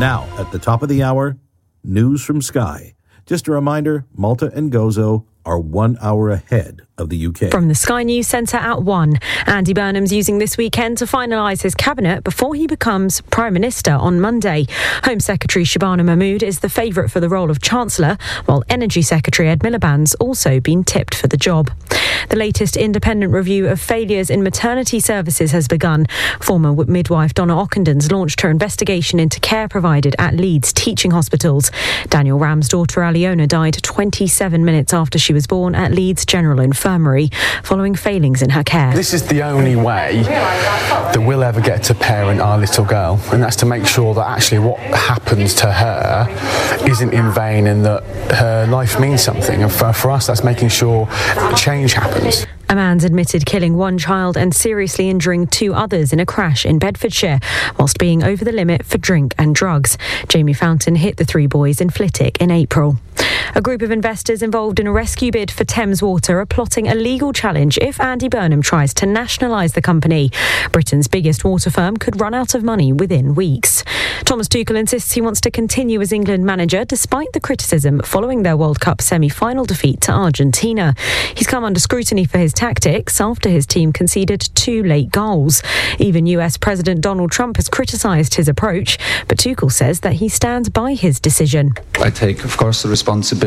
Now, at the top of the hour, news from Sky. Just a reminder, Malta and Gozo are 1 hour ahead of the UK. From the Sky News Centre at 1, Andy Burnham's using this weekend to finalise his cabinet before he becomes Prime Minister on Monday. Home Secretary Shabana Mahmood is the favourite for the role of Chancellor, while Energy Secretary Ed Miliband's also been tipped for the job. The latest independent review of failures in maternity services has begun. Former midwife Donna Ockendens launched her investigation into care provided at Leeds teaching hospitals. Daniel Ram's daughter Aliona died 27 minutes after she was born at Leeds General Infirmary, following failings in her care. This is the only way that we'll ever get to parent our little girl, and that's to make sure that actually what happens to her isn't in vain and that her life means something. And for us, that's making sure change happens. A man's admitted killing one child and seriously injuring two others in a crash in Bedfordshire, whilst being over the limit for drink and drugs. Jamie Fountain hit the three boys in Flitwick in April. A group of investors involved in a rescue bid for Thames Water are plotting a legal challenge if Andy Burnham tries to nationalise the company. Britain's biggest water firm could run out of money within weeks. Thomas Tuchel insists he wants to continue as England manager despite the criticism following their World Cup semi-final defeat to Argentina. He's come under scrutiny for his tactics after his team conceded 2 late goals. Even US President Donald Trump has criticised his approach, but Tuchel says that he stands by his decision. I take, of course, the responsibility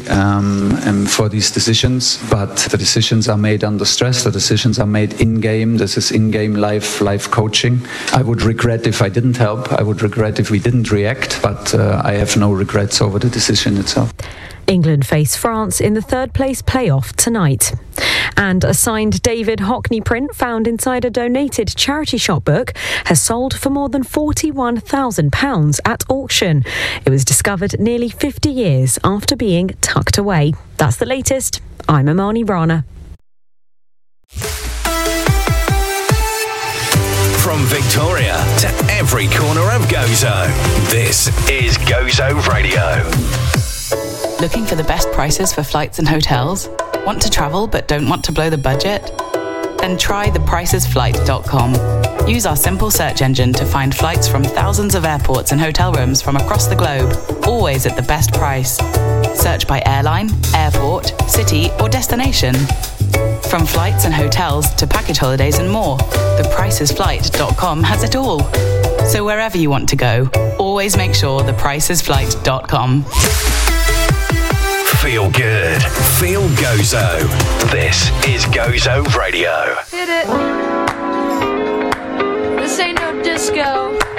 for these decisions, but the decisions are made under stress. The decisions are made in-game. This is in-game live coaching. I would regret if I didn't help. I would regret if we didn't react, but I have no regrets over the decision itself. England face France in the third-place playoff tonight. And a signed David Hockney print found inside a donated charity shop book has sold for more than £41,000 at auction. It was discovered nearly 50 years after being tucked away. That's the latest. I'm Amani Rana. From Victoria to every corner of Gozo, this is Gozo Radio. Looking for the best prices for flights and hotels? Want to travel but don't want to blow the budget? Then try thepricesflight.com. Use our simple search engine to find flights from thousands of airports and hotel rooms from across the globe, always at the best price. Search by airline, airport, city or destination. From flights and hotels to package holidays and more, thepricesflight.com has it all. So wherever you want to go, always make sure thepricesflight.com. Feel good. Feel Gozo. This is Gozo Radio. Hit it. This ain't no disco.